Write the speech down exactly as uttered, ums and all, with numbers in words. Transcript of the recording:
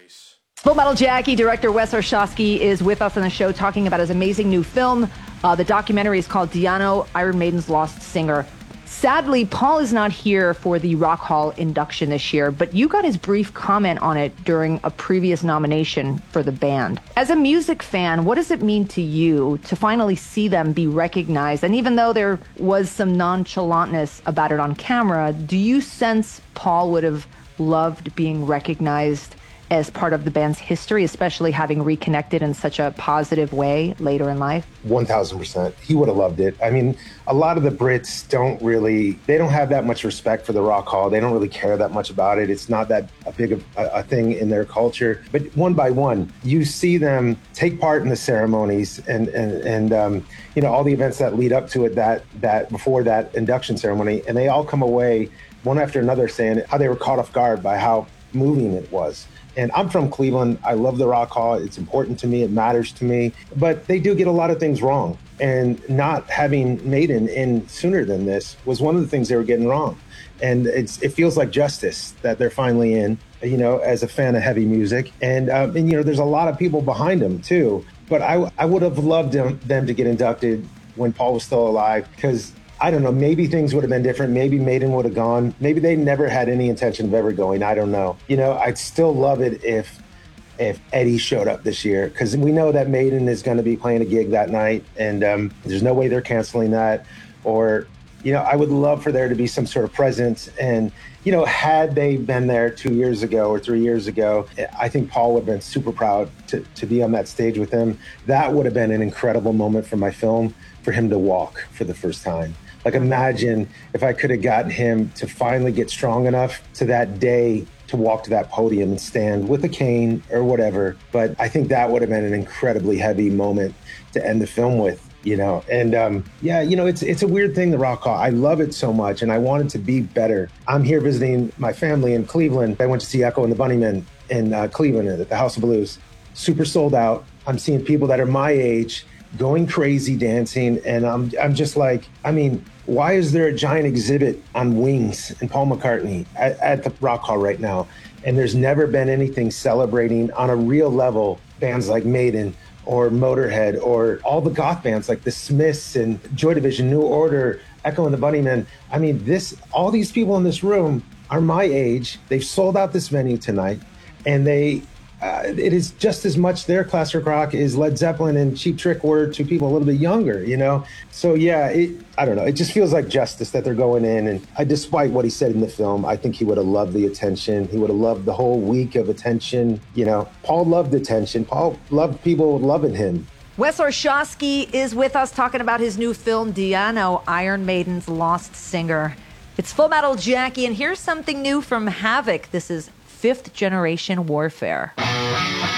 choice. Full Metal Jackie director Wes Orszowski is with us on the show talking about his amazing new film. Uh, the documentary is called Di'Anno, Iron Maiden's Lost Singer. Sadly, Paul is not here for the Rock Hall induction this year, but you got his brief comment on it during a previous nomination for the band. As a music fan, what does it mean to you to finally see them be recognized? And even though there was some nonchalantness about it on camera, do you sense Paul would have loved being recognized as part of the band's history, especially having reconnected in such a positive way later in life? one thousand percent. He would have loved it. I mean, a lot of the Brits don't really, they don't have that much respect for the Rock Hall. They don't really care that much about it. It's not that a big of a, a thing in their culture. But one by one, you see them take part in the ceremonies and, and, and um, you know, all the events that lead up to it, that, that before that induction ceremony, and they all come away one after another saying how they were caught off guard by how moving it was. And I'm from Cleveland. I love the Rock Hall. It's important to me. It matters to me. But they do get a lot of things wrong. And not having Maiden in sooner than this was one of the things they were getting wrong. And it's, it feels like justice that they're finally in, you know, as a fan of heavy music. And, um, and you know, there's a lot of people behind them, too. But I, I would have loved them, them to get inducted when Paul was still alive, because I don't know, maybe things would have been different. Maybe Maiden would have gone. Maybe they never had any intention of ever going. I don't know. You know, I'd still love it if if Eddie showed up this year, because we know that Maiden is going to be playing a gig that night, and um, there's no way they're canceling that. Or, you know, I would love for there to be some sort of presence. And, you know, had they been there two years ago or three years ago, I think Paul would have been super proud to, to be on that stage with him. That would have been an incredible moment for my film, for him to walk for the first time. Like, imagine if I could have gotten him to finally get strong enough to that day to walk to that podium and stand with a cane or whatever. But I think that would have been an incredibly heavy moment to end the film with, you know. And um, yeah, you know, it's it's a weird thing, the Rock Hall. I love it so much, and I want it to be better. I'm here visiting my family in Cleveland. I went to see Echo and the Bunnymen in uh, Cleveland at the House of Blues. Super sold out. I'm seeing people that are my age going crazy dancing, and I'm I'm just like, I mean, why is there a giant exhibit on Wings and Paul McCartney at, at the Rock Hall right now? And there's never been anything celebrating on a real level bands like Maiden or Motorhead or all the goth bands like the Smiths and Joy Division, New Order, Echo and the Bunnymen. I mean, this all these people in this room are my age. They've sold out this venue tonight, and they Uh, it is just as much their classic rock as Led Zeppelin and Cheap Trick were to people a little bit younger, you know? So yeah, it, I don't know. It just feels like justice that they're going in. And I, despite what he said in the film, I think he would have loved the attention. He would have loved the whole week of attention. You know, Paul loved attention. Paul loved people loving him. Wes Orszowski is with us talking about his new film, Di'Anno, Iron Maiden's Lost Singer. It's Full Metal Jackie, and here's something new from Havok. This is Fifth Generation Warfare.